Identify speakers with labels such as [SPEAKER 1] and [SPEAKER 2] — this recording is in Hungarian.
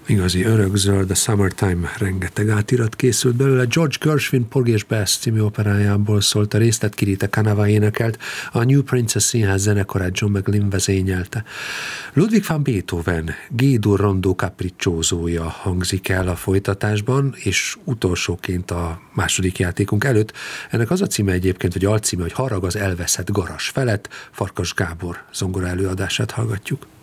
[SPEAKER 1] Igazi örökzöld, a Summertime, rengeteg átirat készült belőle. George Gershwin Porgy és Bess című operájából szólt a részt, Kirita Kanava énekelt, a New Princess Színház zenekarát John McGlynn vezényelte. Ludwig van Beethoven G-dur rondó capricciózója hangzik el a folytatásban, és utolsóként a második játékunk előtt. Ennek az a címe egyébként, vagy alcíme, hogy Harag az elveszett garas felett, Farkas Gábor zongora előadását hallgatjuk.